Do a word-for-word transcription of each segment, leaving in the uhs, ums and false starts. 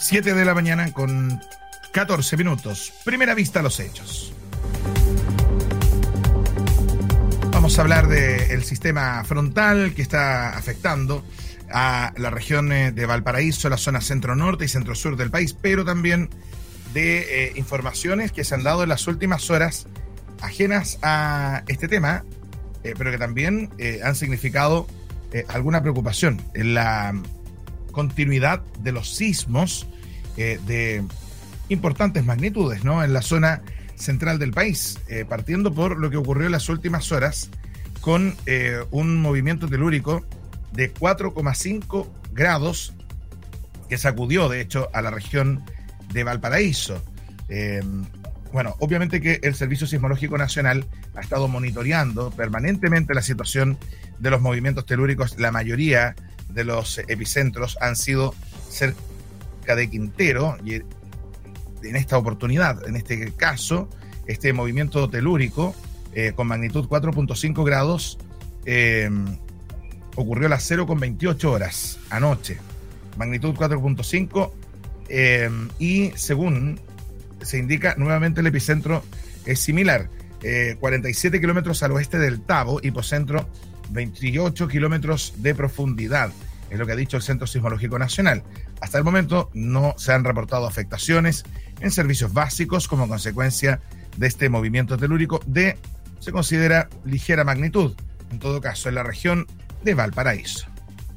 siete de la mañana con catorce minutos. Primera vista a los hechos. Vamos a hablar del sistema frontal que está afectando a la región de Valparaíso, la zona centro-norte y centro-sur del país, pero también de eh, informaciones que se han dado en las últimas horas ajenas a este tema, eh, pero que también eh, han significado eh, alguna preocupación en la continuidad de los sismos eh, de importantes magnitudes, ¿no?, en la zona central del país, eh, partiendo por lo que ocurrió en las últimas horas con eh, un movimiento telúrico de cuatro coma cinco grados que sacudió, de hecho, a la región de Valparaíso. Eh, bueno, obviamente que el Servicio Sismológico Nacional ha estado monitoreando permanentemente la situación de los movimientos telúricos. La mayoría de los epicentros han sido cerca de Quintero, y en esta oportunidad, en este caso, este movimiento telúrico eh, con magnitud cuatro punto cinco grados eh, ocurrió a las cero con veintiocho horas anoche, magnitud cuatro punto cinco, eh, y según se indica, nuevamente el epicentro es similar, eh, cuarenta y siete kilómetros al oeste del Tabo, hipocentro veintiocho kilómetros de profundidad, es lo que ha dicho el Centro Sismológico Nacional. Hasta el momento no se han reportado afectaciones en servicios básicos como consecuencia de este movimiento telúrico de, se considera, ligera magnitud, en todo caso, en la región de Valparaíso.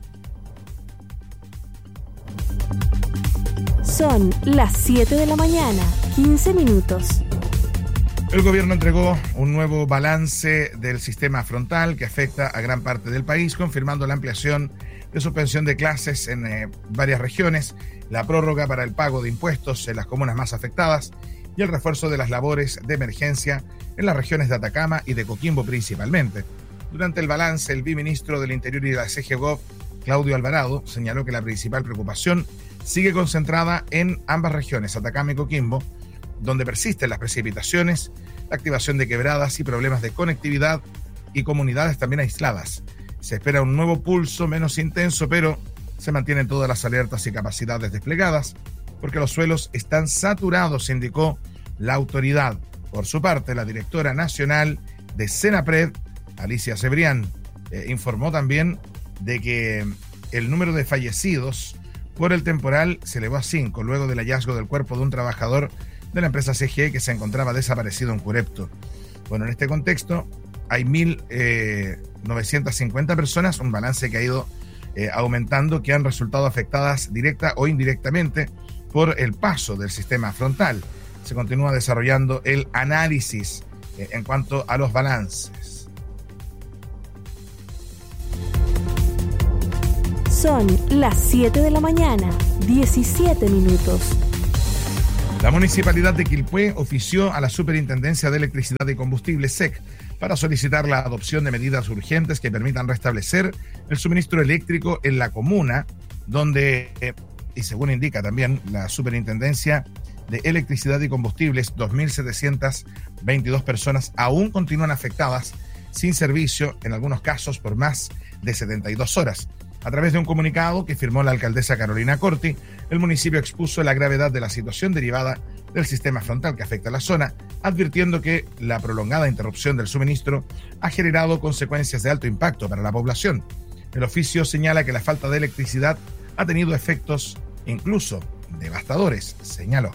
Son las siete de la mañana, quince minutos. El gobierno entregó un nuevo balance del sistema frontal que afecta a gran parte del país, confirmando la ampliación de suspensión de clases en eh, varias regiones, la prórroga para el pago de impuestos en las comunas más afectadas y el refuerzo de las labores de emergencia en las regiones de Atacama y de Coquimbo principalmente. Durante el balance, el viceministro del Interior y de la C G Gov, Claudio Alvarado, señaló que la principal preocupación sigue concentrada en ambas regiones, Atacama y Coquimbo, donde persisten las precipitaciones, la activación de quebradas y problemas de conectividad y comunidades también aisladas. Se espera un nuevo pulso menos intenso, pero se mantienen todas las alertas y capacidades desplegadas porque los suelos están saturados, indicó la autoridad. Por su parte, la directora nacional de Senapred, Alicia Cebrián, eh, informó también de que el número de fallecidos por el temporal se elevó a cinco luego del hallazgo del cuerpo de un trabajador de la empresa C G E que se encontraba desaparecido en Curepto. Bueno, en este contexto hay mil novecientas cincuenta personas, un balance que ha ido eh, aumentando, que han resultado afectadas directa o indirectamente por el paso del sistema frontal. Se continúa desarrollando el análisis eh, en cuanto a los balances. Son las siete de la mañana, diecisiete minutos. La Municipalidad de Quilpué ofició a la Superintendencia de Electricidad y Combustible, S E C, para solicitar la adopción de medidas urgentes que permitan restablecer el suministro eléctrico en la comuna, donde, eh, y según indica también la Superintendencia de Electricidad y Combustibles, dos mil setecientas veintidós personas aún continúan afectadas sin servicio, en algunos casos por más de setenta y dos horas. A través de un comunicado que firmó la alcaldesa Carolina Corti, el municipio expuso la gravedad de la situación derivada del sistema frontal que afecta a la zona, advirtiendo que la prolongada interrupción del suministro ha generado consecuencias de alto impacto para la población. El oficio señala que la falta de electricidad ha tenido efectos incluso devastadores, señaló.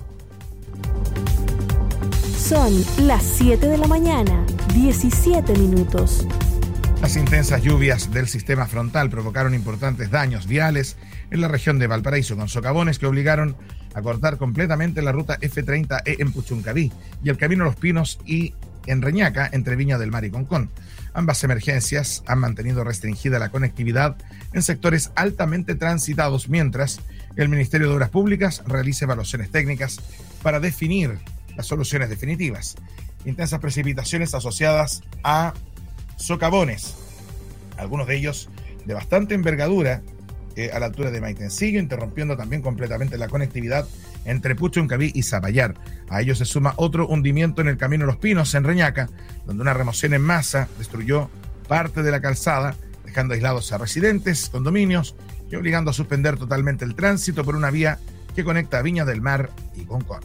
Son las siete de la mañana, diecisiete minutos. Las intensas lluvias del sistema frontal provocaron importantes daños viales en la región de Valparaíso, con socavones que obligaron a cortar completamente la ruta F treinta E en Puchuncaví y el camino Los Pinos y en Reñaca, entre Viña del Mar y Concón. Ambas emergencias han mantenido restringida la conectividad en sectores altamente transitados, mientras el Ministerio de Obras Públicas realiza evaluaciones técnicas para definir las soluciones definitivas. Intensas precipitaciones asociadas a socavones, algunos de ellos de bastante envergadura, eh, a la altura de Maitencillo, interrumpiendo también completamente la conectividad entre Puchuncaví y Zapallar. A ello se suma otro hundimiento en el camino Los Pinos, en Reñaca, donde una remoción en masa destruyó parte de la calzada, dejando aislados a residentes, condominios y obligando a suspender totalmente el tránsito por una vía que conecta Viña del Mar y Concón.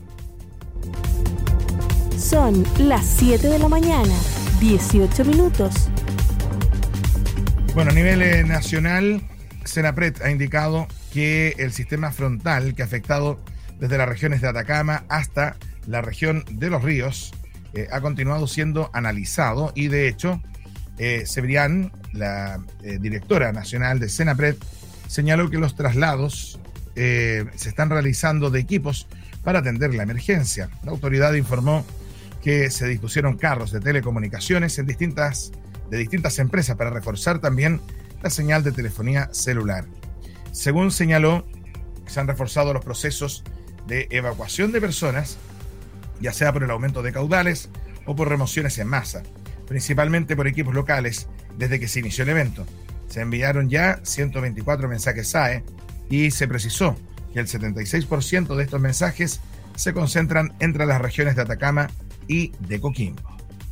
Son las siete de la mañana, dieciocho minutos. Bueno, a nivel eh, nacional, Senapred ha indicado que el sistema frontal que ha afectado desde las regiones de Atacama hasta la región de Los Ríos eh, ha continuado siendo analizado y de hecho eh, Cebrián, la eh, directora nacional de Senapred, señaló que los traslados eh, se están realizando de equipos para atender la emergencia. La autoridad informó que se dispusieron carros de telecomunicaciones en distintas, de distintas empresas para reforzar también la señal de telefonía celular. Según señaló, se han reforzado los procesos de evacuación de personas, ya sea por el aumento de caudales o por remociones en masa, principalmente por equipos locales desde que se inició el evento. Se enviaron ya ciento veinticuatro mensajes S A E y se precisó que el setenta y seis por ciento de estos mensajes se concentran entre las regiones de Atacama y de Coquimbo.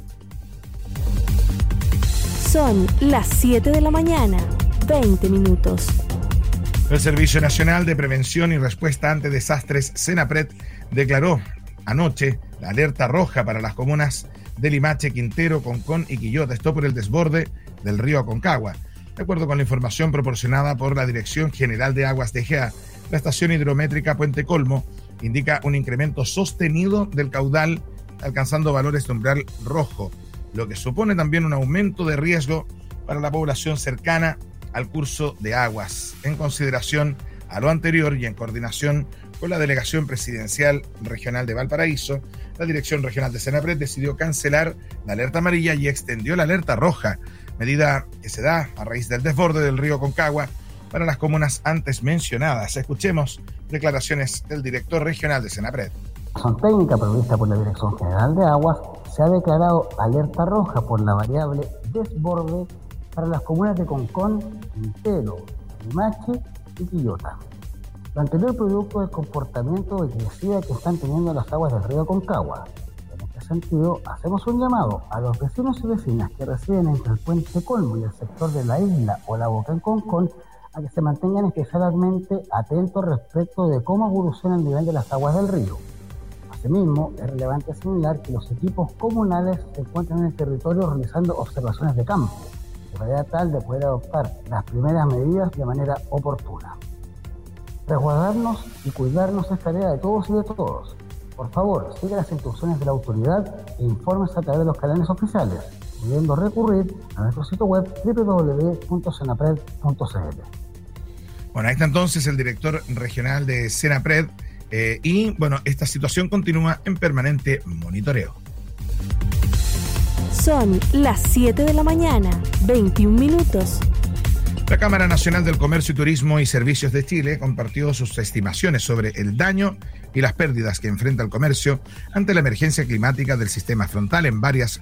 Son las siete de la mañana, veinte minutos. El Servicio Nacional de Prevención y Respuesta ante Desastres, Senapred, declaró anoche la alerta roja para las comunas de Limache, Quintero, Concón y Quillota. Esto por el desborde del río Aconcagua. De acuerdo con la información proporcionada por la Dirección General de Aguas de Egea, la estación hidrométrica Puente Colmo indica un incremento sostenido del caudal, alcanzando valores de umbral rojo, lo que supone también un aumento de riesgo para la población cercana al curso de aguas. En consideración a lo anterior y en coordinación con la Delegación Presidencial Regional de Valparaíso, la Dirección Regional de Senapred decidió cancelar la alerta amarilla y extendió la alerta roja, medida que se da a raíz del desborde del río Aconcagua para las comunas antes mencionadas. Escuchemos declaraciones del director regional de Senapred. Son técnica prevista por la Dirección General de Aguas, se ha declarado alerta roja por la variable desborde para las comunas de Concón, Quintero, Limache y Quillota. Lo anterior producto del comportamiento de crecida que están teniendo las aguas del río Aconcagua. En este sentido, hacemos un llamado a los vecinos y vecinas que residen entre el Puente Colmo y el sector de la isla o la Boca en Concón a que se mantengan especialmente atentos respecto de cómo evoluciona el nivel de las aguas del río. Asimismo, es relevante señalar que los equipos comunales se encuentran en el territorio realizando observaciones de campo, de manera tal de poder adoptar las primeras medidas de manera oportuna. Resguardarnos y cuidarnos es tarea de todos y de todos. Por favor, siga las instrucciones de la autoridad e infórmese a través de los canales oficiales, pudiendo recurrir a nuestro sitio web doble u doble u doble u punto senapred punto c l. Bueno, ahí está entonces el director regional de Senapred eh, y, bueno, esta situación continúa en permanente monitoreo. Son las siete de la mañana, veintiún minutos. La Cámara Nacional del Comercio, Turismo y Servicios de Chile compartió sus estimaciones sobre el daño y las pérdidas que enfrenta el comercio ante la emergencia climática del sistema frontal en varias